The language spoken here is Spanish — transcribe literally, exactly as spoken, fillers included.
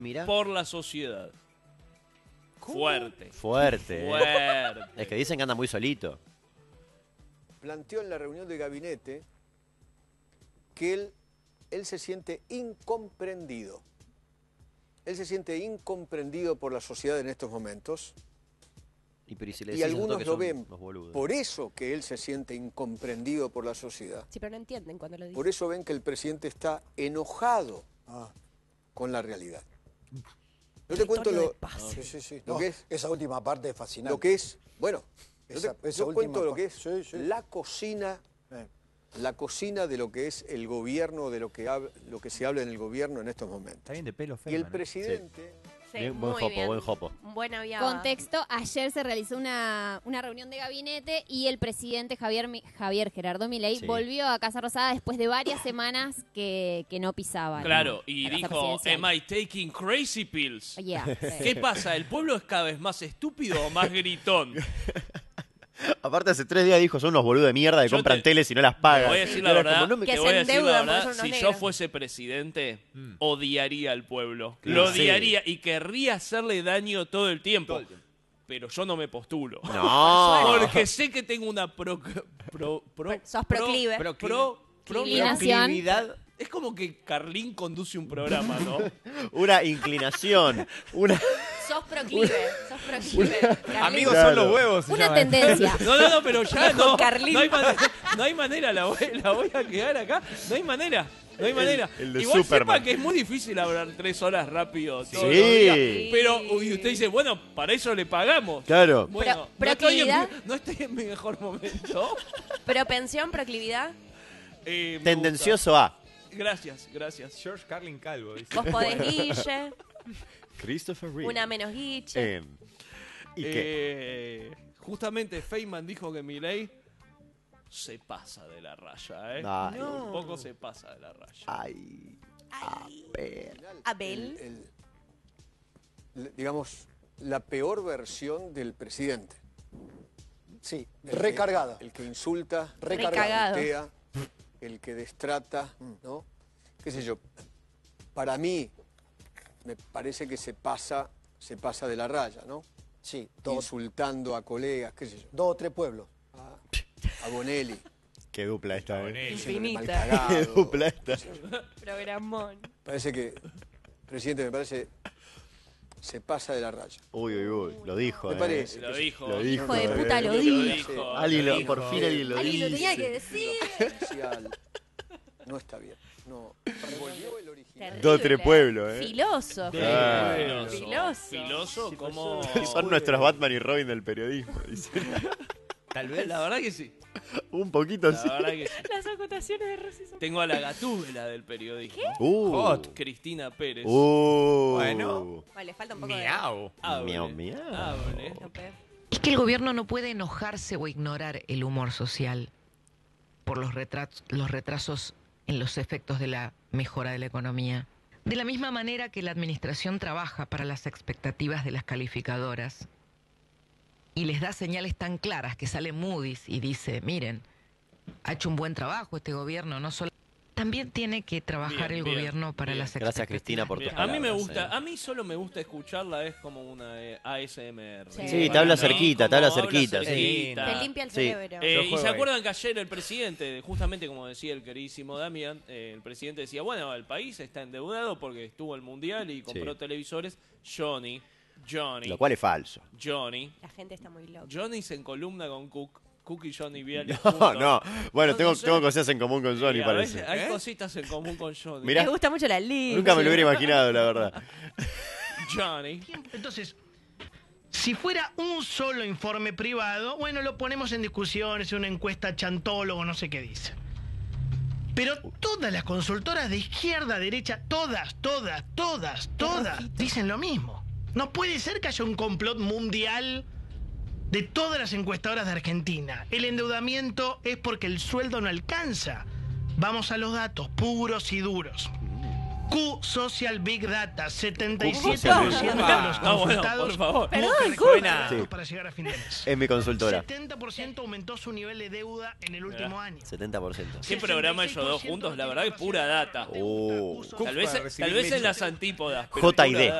Mirá. por la sociedad. ¿Cómo? Fuerte. Fuerte. ¿eh? Fuerte. Es que dicen que anda muy solito. Planteó en la reunión de gabinete que él, él se siente incomprendido. Él se siente incomprendido por la sociedad en estos momentos. Y, pero, ¿y, si le Y decís a todos algunos que lo son ven los boludos? por eso que él se siente incomprendido por la sociedad. Sí, pero no entienden cuando lo dicen. Por eso ven que el presidente está enojado Ah. con la realidad. Yo te cuento lo, Sí, sí, sí. lo No, que es, esa última parte es fascinante. lo que es, bueno, yo Esa- te, esa yo cuento última lo que es parte. Sí, sí. la cocina, Eh. la cocina de lo que es el gobierno, de lo que hab- lo que se habla en el gobierno en estos momentos. Está bien de pelo feo. Y el presidente, Sí, Bien, buen muy jopo, bien. buen jopo. Buena viada. Contexto, ayer se realizó una, una reunión de gabinete y el presidente Javier, Mi- Javier Gerardo Milei Sí. volvió a Casa Rosada después de varias semanas que, que no pisaba. Claro, y la Casa dijo, Presidencial. am I taking crazy pills? Yeah, sí. ¿Qué pasa? ¿El pueblo es cada vez más estúpido o más gritón? Aparte, hace tres días dijo, son unos boludos de mierda que Yo compran te- teles y no las Te pagan. voy a decir Y la era verdad, como, no me- Que te se voy a decir la endeudan por verdad, ser unos si yo negros. fuese presidente, Mm. odiaría al pueblo. Sí. Lo odiaría y querría hacerle daño todo el tiempo. Todo el tiempo. Pero yo no me postulo. No. Porque sé que tengo una pro... pro, pro Sos proclive. Pro, pro, pro- Inclinación. Proclividad, es como que Carlín conduce un programa, ¿no? una inclinación, una... Sos proclive. Sos proclive. Carlín. Amigos Claro. son los huevos. se Una llama. tendencia. No, no, no, pero ya no. Carlín. No hay manera, no hay manera la, voy, la voy a quedar acá. No hay manera. No hay El- manera. el de Igual Superman. sepa que es muy difícil hablar tres horas rápido todos Sí. los días. Pero y usted dice, bueno, para eso le pagamos. Claro. Bueno, Pro- no, estoy en, proclividad. mi- no estoy en mi mejor momento. Propensión, proclividad. Eh, me Tendencioso a gusta. Gracias, gracias. George Carlin Calvo. Dice. Vos podés guille. Christopher Reeve. Una menos guille. Eh, ¿Y qué? Eh, justamente Feynman dijo que Milei se pasa de la raya, ¿eh? Ay. Un poco se pasa de la raya. Ay, a ver. Abel. el- el- digamos, la peor versión del presidente. Sí, El que- recargada. El que insulta, Recagado. putea, el que destrata, ¿no? Qué sé yo. Para mí, me parece que se pasa, se pasa de la raya, ¿no? Sí, dos, Insultando a colegas, qué sé yo. dos o tres pueblos. A, a Bonelli. Qué dupla esta, ¿eh? diciéndole mal Infinita. Qué cagado. dupla esta. Programón. Parece que, presidente, me parece, se pasa de la raya. Uy, uy, uy. Lo dijo, Me eh. parece. Lo dijo. Lo dijo. Hijo de eh. puta, lo Lo dijo. dijo. Alguien lo- dijo. por fin alguien lo Alguien lo dice. tenía que decir. Oficial. No está bien. No. Volvió el original. Dos, tres pueblos, eh. Filósofo. Ah. Filoso. Filoso. Filoso como... Son nuestros Batman y Robin del periodismo. dice. Tal vez. La verdad que sí. Un poquito La sí. verdad que sí. Las acotaciones de Rosy son... Tengo a la gatúbela del periodismo. Uh. Hot. Cristina Pérez. Uh. Bueno. Vale, le falta un poco Miau. Hable, Miau, miau. hable. de... No, pero- Es que el gobierno no puede enojarse o ignorar el humor social por los, retras- los retrasos en los efectos de la mejora de la economía. De la misma manera que la administración trabaja para las expectativas de las calificadoras y les da señales tan claras que sale Moody's y dice, miren, ha hecho un buen trabajo este gobierno, no solo... También tiene que trabajar Bien, el bien, gobierno para bien. las Gracias, expectativas. Cristina, por tus Bien, a mí me palabras, gusta, eh. a mí solo me gusta escucharla, es como una eh, A S M R. Sí. Sí, te Para habla mí, cerquita, te como habla habla cerquita, sí. cerquita. Te limpia el Sí. cerebro. Eh, Yo y juego se ahí. acuerdan que ayer el presidente, justamente como decía el queridísimo Damián, eh, el presidente decía, bueno, el país está endeudado porque estuvo el mundial y compró Sí. televisores. Johnny, Johnny, Lo cual es falso. Johnny, La gente está muy loca. Johnny se encolumna con Cook, Cook y Johnny Viale. No, no. Bueno, No, tengo, no sé. tengo cosas en común con Johnny, a parece. veces hay ¿Eh? cositas en común con Johnny. Mirá. Me gusta mucho la línea. Nunca me lo hubiera imaginado, la verdad. Johnny. Entonces, si fuera un solo informe privado, bueno, lo ponemos en discusión, es una encuesta chantólogo, no sé qué dice. Pero todas las consultoras de izquierda, derecha, todas, todas, todas, todas, dicen lo mismo. No puede ser que haya un complot mundial de todas las encuestadoras de Argentina. El endeudamiento es porque el sueldo no alcanza. Vamos a los datos puros y duros. Q Social Big Data, setenta y siete Social por Big ciento Data. de los No, bueno, consultados por favor. tuvo Perdón, que Q. recurrir a Buena. datos para llegar a fin de mes. Es mi consultora. setenta por ciento aumentó su nivel de deuda en el último año. setenta por ciento. ¿Qué programa ellos dos juntos? La verdad que es pura data. Oh. Tal vez, para tal recibir vez en leche. las antípodas. pero J pura y D.